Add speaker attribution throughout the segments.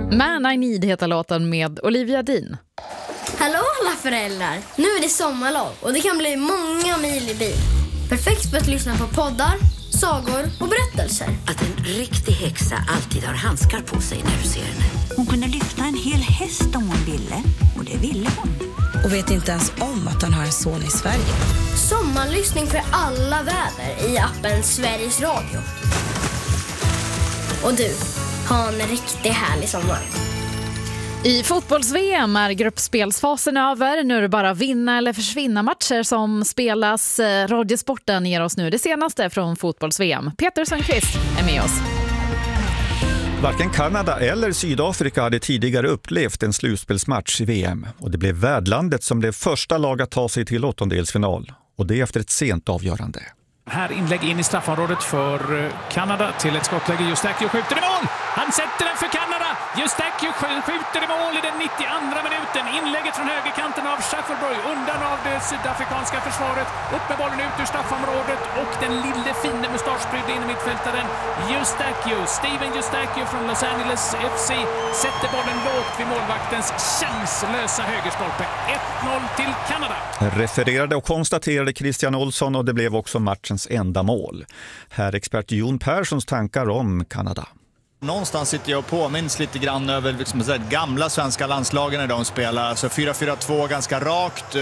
Speaker 1: Man I Need heter låten med Olivia Dean.
Speaker 2: Hallå alla föräldrar! Nu är det sommarlov och det kan bli många mil i bil. Perfekt för att lyssna på poddar, sagor och berättelser.
Speaker 3: Att en riktig häxa alltid har handskar på sig när du ser henne.
Speaker 4: Hon kunde lyfta en hel häst om hon ville. Och det ville hon.
Speaker 5: Och vet inte ens om att han har en son i Sverige.
Speaker 2: Sommarlyssning för alla väder i appen Sveriges Radio. Och du, ha en riktigt härlig sommar.
Speaker 1: I fotbolls-VM är gruppspelsfasen över. Nu är det bara vinna eller försvinna matcher som spelas. Radiosporten ger oss nu det senaste från fotbolls-VM. Peter Sundqvist är med oss.
Speaker 6: Varken Kanada eller Sydafrika hade tidigare upplevt en slutspelsmatch i VM. Och det blev värdlandet som blev första lag att ta sig till åttondelsfinal. Och det efter ett sent avgörande.
Speaker 7: Här inlägg in i straffområdet för Kanada till ett skottläge. Justakio skjuter i mål! Han sätter den för Kanada! Justakio skjuter i mål i den 92:a minuten. Inlägget från högerkanten av Schaffelberg undan av det sydafrikanska försvaret. Upp med bollen ut ur straffområdet och den lille fine mustaschprydde in i mittfältaren Justakio. Steven Justakio från Los Angeles FC sätter bollen lågt vid målvaktens chanslösa högerstolpe. 1-0 till Kanada.
Speaker 6: Refererade och konstaterade Christian Olsson och det blev också matchens enda mål. Här expert Jon Perssons tankar om Kanada.
Speaker 8: Någonstans sitter jag och påminns lite grann över liksom, gamla svenska landslagen när de spelar. Alltså 4-4-2, ganska rakt,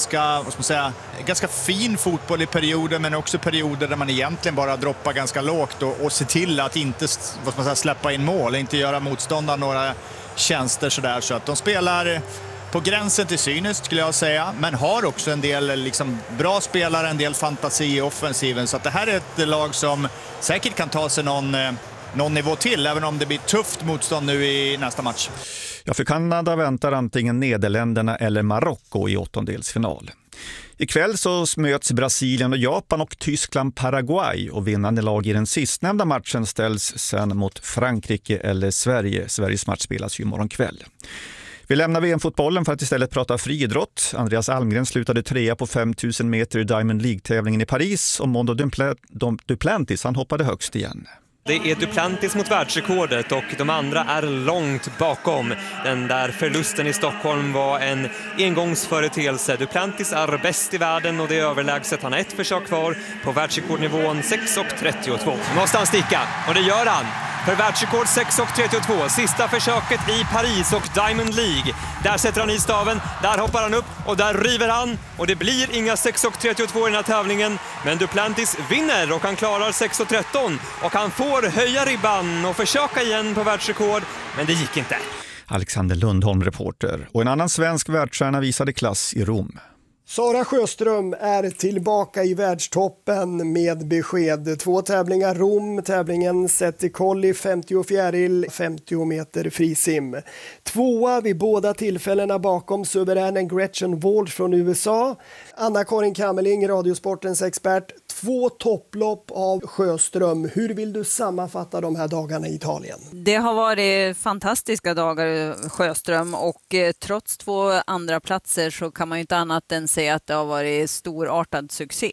Speaker 8: ganska fin fotboll i perioder, men också perioder där man egentligen bara droppar ganska lågt och ser till att inte släppa in mål, inte göra motståndaren några tjänster sådär. Så att de spelar på gränsen till cyniskt skulle jag säga, men har också en del liksom, bra spelare, en del fantasi i offensiven. Så att det här är ett lag som säkert kan ta sig någon nivå till, även om det blir tufft motstånd nu i nästa match.
Speaker 6: Ja, för Kanada väntar antingen Nederländerna eller Marocko i åttondelsfinal. Ikväll så möts Brasilien och Japan och Tyskland Paraguay och vinnande lag i den sistnämnda matchen ställs sen mot Frankrike eller Sverige. Sveriges match spelas ju imorgon kväll. Vi lämnar VM-fotbollen för att istället prata friidrott. Andreas Almgren slutade 3 på 5000 meter i Diamond League-tävlingen i Paris och Mondo Duplantis han hoppade högst igen.
Speaker 9: Det är Duplantis mot världsrekordet och de andra är långt bakom. Den där förlusten i Stockholm var en engångsföreteelse. Duplantis är bäst i världen och det är överlägset. Han har ett försök kvar på världsrekordnivån 6,32. Måste han sticka och det gör han. För världsrekord 6,32. Sista försöket i Paris och Diamond League. Där sätter han i staven, där hoppar han upp och där river han. Och det blir inga 6,32 i den här tävlingen. Men Duplantis vinner och han klarar 6,13. Och han får höja ribban och försöka igen på världsrekord. Men det gick inte.
Speaker 6: Alexander Lundholm, reporter. Och en annan svensk världsstjärna visade klass i Rom.
Speaker 10: Sara Sjöström är tillbaka i världstoppen med besked. 2 tävlingar Rom, tävlingen sett i kolli, 50 fjäril, 50 meter frisim. 2:a vid båda tillfällena bakom suveränen Gretchen Walsh från USA. Anna-Karin Kammerling, Radiosportens expert. 2 topplopp av Sjöström. Hur vill du sammanfatta de här dagarna i Italien?
Speaker 11: Det har varit fantastiska dagar Sjöström och trots 2 andra platser så kan man ju inte annat än säga att det har varit storartad succé.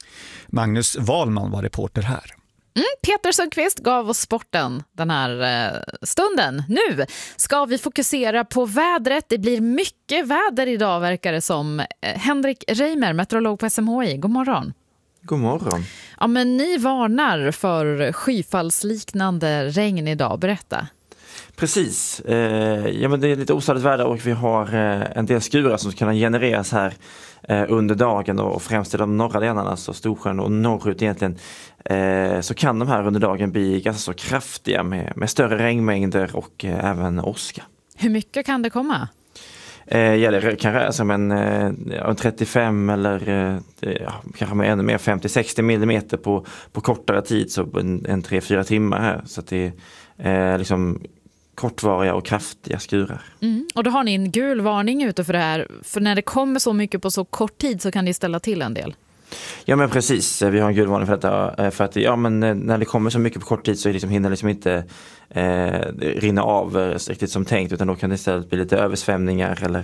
Speaker 6: Magnus Wahlman var reporter här.
Speaker 1: Peter Sundqvist gav oss sporten den här stunden. Nu ska vi fokusera på vädret. Det blir mycket väder idag verkar det som. Henrik Reimer, meteorolog på SMHI. God morgon.
Speaker 12: God morgon.
Speaker 1: Ja, men ni varnar för skyfallsliknande regn idag. Berätta.
Speaker 12: Precis. Ja, men det är lite ostadigt väder och vi har en del skurar som kan genereras här under dagen och främst i de norra delarna, så Storsjön och norrut egentligen, så kan de här under dagen bli ganska så kraftiga med större regnmängder och även åska.
Speaker 1: Hur mycket kan det komma?
Speaker 12: Det kan röra sig om en 35 eller kanske med ännu mer 50-60 millimeter på kortare tid, så en 3-4 timmar här. Så att det är liksom kortvariga och kraftiga skurar.
Speaker 1: Och då har ni en gul varning ute för det här. För när det kommer så mycket på så kort tid så kan det ställa till en del.
Speaker 12: Ja, men precis. Vi har en gul varning för detta. För att när det kommer så mycket på kort tid så hinner liksom inte rinna av riktigt som tänkt, utan då kan det istället bli lite översvämningar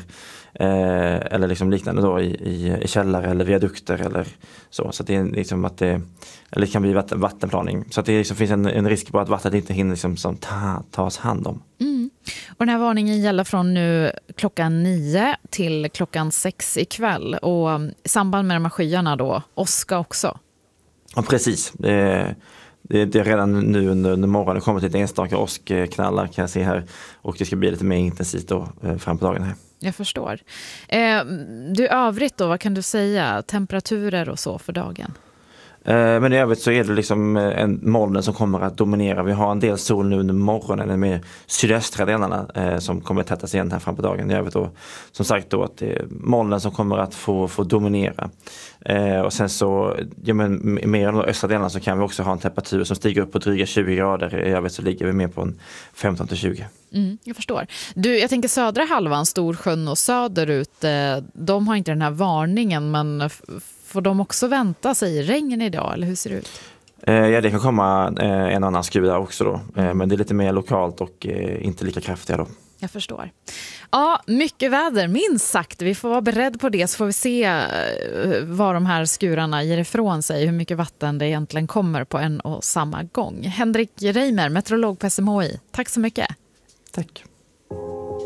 Speaker 12: eller liksom liknande då i källare eller viadukter eller så. Så det är liksom att det kan bli vattenplaning. Så att det liksom finns en risk på att vattnet inte hinner liksom tas hand om.
Speaker 1: Och den här varningen gäller från nu klockan 9 till klockan 6 ikväll. Och i samband med de här skyarna då, åska också.
Speaker 12: Ja, precis. Det är redan nu under morgonen. Det kommer till ett enstaka åskknallar kan jag se här. Och det ska bli lite mer intensivt då fram på dagen här.
Speaker 1: Jag förstår. Du övrigt då, vad kan du säga? Temperaturer och så för dagen?
Speaker 12: Men i övrigt så är det liksom en molnen som kommer att dominera. Vi har en del sol nu under morgonen, de mer sydöstra delarna som kommer att tättas igen här fram på dagen. I övrigt då, som sagt då, att det är molnen som kommer att få dominera. Och sen så, mer än de östra delarna så kan vi också ha en temperatur som stiger upp på dryga 20 grader. I övrigt så ligger vi mer på en 15-20.
Speaker 1: Jag förstår. Jag tänker södra halvan, Storsjön och söderut, de har inte den här varningen, men får de också vänta sig regn idag, eller hur ser det ut?
Speaker 12: Ja, det kan komma en annan skur där också då. Men det är lite mer lokalt och inte lika kraftiga då.
Speaker 1: Jag förstår. Ja, mycket väder, minst sagt. Vi får vara beredd på det, så får vi se vad de här skurarna ger ifrån sig, hur mycket vatten det egentligen kommer på en och samma gång. Henrik Reimer, meteorolog på SMHI. Tack så mycket.
Speaker 12: Tack.